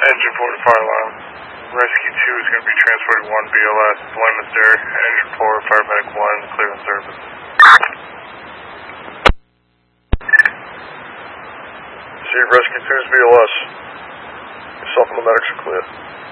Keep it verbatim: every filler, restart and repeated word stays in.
Engine four to fire alarm. Rescue two is going to be transported one B L S. Deployment there. Engine four, paramedic one, clear in service. See, Rescue two is B L S. Yourself and the medics are clear.